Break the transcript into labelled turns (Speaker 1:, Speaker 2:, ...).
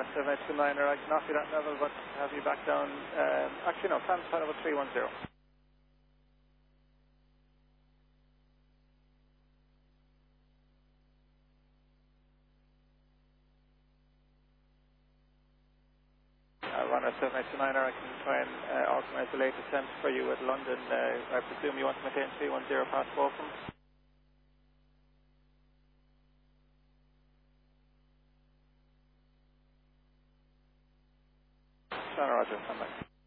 Speaker 1: 7829, I can offer you that level, but have you back down, actually no, plan level 310. Runner 7829, I can try and organise the latest sense for you at London. I presume you want to maintain 310 past Waltham? Roger, come back.